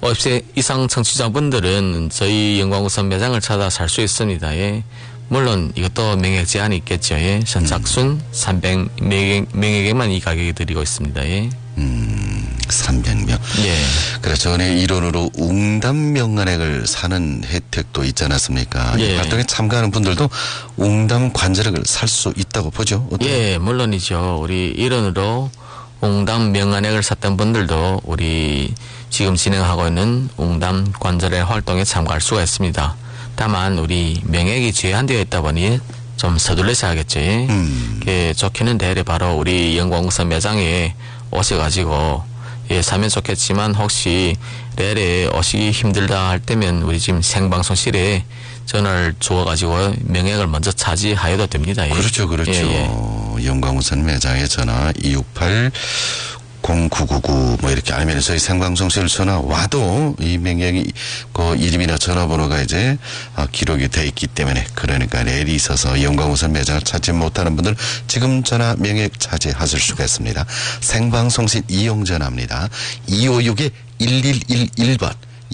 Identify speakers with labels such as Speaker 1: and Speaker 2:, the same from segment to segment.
Speaker 1: 50세 이상 청취자분들은 저희 영광우선 매장을 찾아 살 수 있습니다. 예. 물론 이것도 명액 제한이 있겠죠. 예. 선착순 300명에게만 이 가격에 드리고 있습니다. 예.
Speaker 2: 300명.
Speaker 1: 예.
Speaker 2: 그래서 전에 일원으로 웅담 명안액을 사는 혜택도 있지 않았습니까?
Speaker 1: 예.
Speaker 2: 이 활동에 참가하는 분들도 웅담 관절액을 살 수 있다고 보죠. 어때요?
Speaker 1: 예, 물론이죠. 우리 일원으로 웅담 명안액을 샀던 분들도 우리 지금 진행하고 있는 웅담 관절액 활동에 참가할 수가 있습니다. 다만 우리 명액이 제한되어 있다 보니 좀 서둘러서 하겠죠. 예. 좋기는 대래 바로 우리 영광우선 매장에 오셔가지고 예, 사면 좋겠지만 혹시 내래 오시기 힘들다 할 때면 우리 지금 생방송실에 전화를 주어가지고 명액을 먼저 차지하여도 됩니다. 예.
Speaker 2: 그렇죠, 그렇죠.
Speaker 1: 예, 예.
Speaker 2: 영광우선 매장의 전화 268 0999 뭐 이렇게 알면 저희 생방송실 전화 와도 이 명령이 그 이름이나 전화번호가 이제 기록이 돼 있기 때문에 그러니까 rel이 있어서 영광우선 매장을 찾지 못하는 분들 지금 전화 명액 차지하실 수가 있습니다. 생방송실 이용 전화입니다. 256-1111번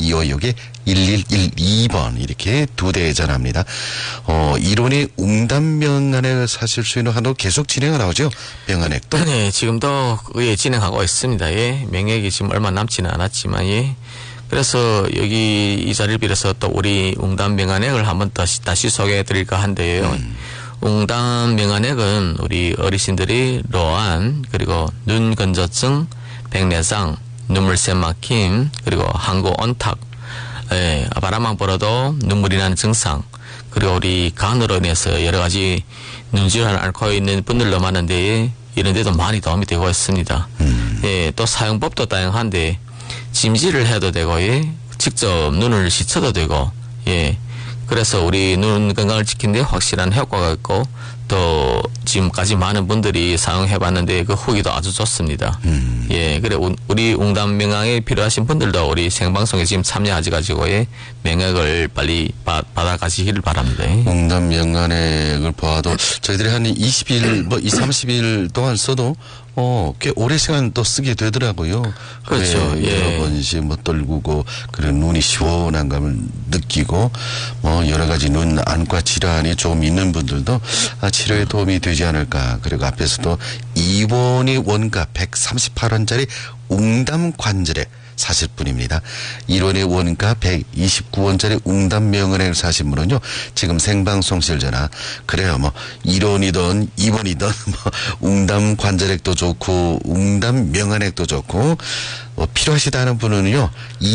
Speaker 2: 256-1112번 이렇게 두 대의 전화입니다. 일원이 웅담 명안액을 사실 수 있는 한도 계속 진행을 하죠. 명안액도.
Speaker 1: 네, 지금도 예, 진행하고 있습니다. 예. 명액이 지금 얼마 남지는 않았지만 예. 그래서 여기 이 자리를 빌어서 또 우리 웅담 명안액을 한번 다시 소개해 드릴까 한데요. 웅담 명안액은 우리 어르신들이 로안 그리고 눈 건조증, 백내장, 눈물샘 막힘 그리고 항구 온탁 예, 바람만 불어도 눈물이 나는 증상 그리고 우리 간으로 인해서 여러 가지 눈질환을 앓고 있는 분들도 많은데 이런 데도 많이 도움이 되고 있습니다. 예, 또 사용법도 다양한데 찜질을 해도 되고 예, 직접 눈을 씻어도 되고 예, 그래서 우리 눈 건강을 지키는 데 확실한 효과가 있고 또 지금까지 많은 분들이 사용해봤는데 그 후기도 아주 좋습니다. 예, 그래 우리 웅담 명액이 필요하신 분들도 우리 생방송에 지금 참여하셔가지고 예, 명액을 빨리 받아가시기를 바랍니다.
Speaker 2: 웅담 명안액을 봐도 저희들이 한 20일 뭐 30일 동안 써도 꽤 오래 시간 또 쓰게 되더라고요.
Speaker 1: 그렇죠. 예.
Speaker 2: 여러 번씩 뭐 떨구고 그런 눈이 시원한 감을 느끼고 뭐 여러 가지 눈 안과 질환이 좀 있는 분들도 치료에 도움이 되지 않을까. 그리고 앞에서도 입원이 원가 138원짜리 웅담 관절액 사실 뿐입니다. 1원의 원가 129원짜리 웅담 명안액을 사신 분은요, 지금 생방송실 전화, 그래요, 뭐, 1원이든 2원이든, 뭐, 웅담 관절액도 좋고, 웅담 명안액도 좋고, 필요하시다는 분은요,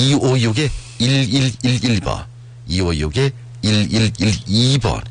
Speaker 2: 256-1111번, 256-1112번,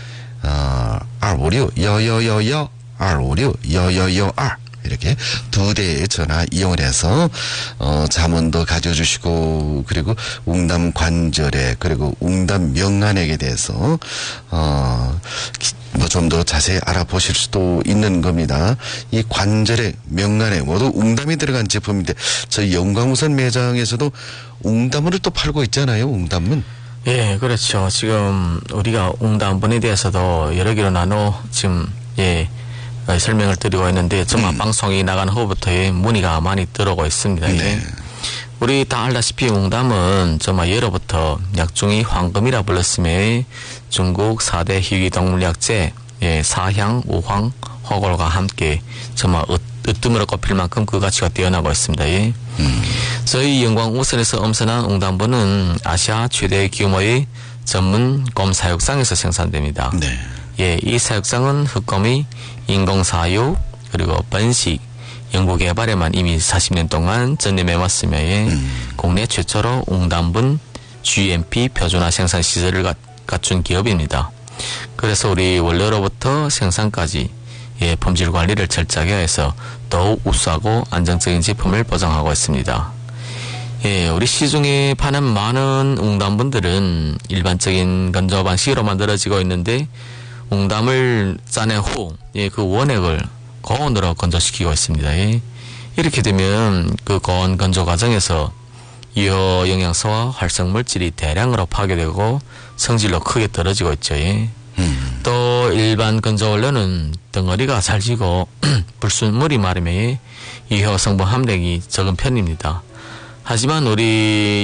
Speaker 2: R56, 여여여여, R56, 여여여, 이렇게 두 대의 전화 이용을 해서 자문도 가져주시고 그리고 웅담 관절액 그리고 웅담 명안액에 대해서 뭐 좀 더 자세히 알아보실 수도 있는 겁니다. 이 관절액, 명안액 모두 웅담이 들어간 제품인데 저희 영광우선 매장에서도 웅담을 또 팔고 있잖아요. 웅담은.
Speaker 1: 예, 그렇죠. 지금 우리가 웅담분에 대해서도 여러 개로 나눠 지금 예. 설명을 드리고 있는데 정말 방송이 나간 후부터 문의가 많이 들어오고 있습니다.
Speaker 2: 네.
Speaker 1: 우리 다 알다시피 웅담은 정말 예로부터 약중이 황금이라 불렀으며 중국 4대 희귀동물약재 사향, 우황, 허골과 함께 정말 으뜸으로 꼽힐 만큼 그 가치가 뛰어나고 있습니다. 저희 영광우선에서 엄선한 웅담분은 아시아 최대 규모의 전문 곰 사육상에서 생산됩니다.
Speaker 2: 네.
Speaker 1: 예, 이 사육상은 흑곰의 인공사육 그리고 번식 연구개발에만 이미 40년 동안 전념해왔으며 국내 최초로 웅담분 GMP 표준화 생산 시설을 갖춘 기업입니다. 그래서 우리 원료로부터 생산까지 품질 관리를 철저하게 해서 더욱 우수하고 안정적인 제품을 보장하고 있습니다. 예, 우리 시중에 파는 많은 웅담분들은 일반적인 건조 방식으로 만들어지고 있는데 웅담을 짜낸 후, 그 원액을 고온으로 건조시키고 있습니다. 이렇게 되면 그 고온 건조 과정에서 유효 영양소와 활성 물질이 대량으로 파괴되고 성질도 크게 떨어지고 있죠. 또 일반 건조 원료는 덩어리가 잘 지고 불순물이 마르며 유효 성분 함량이 적은 편입니다. 하지만 우리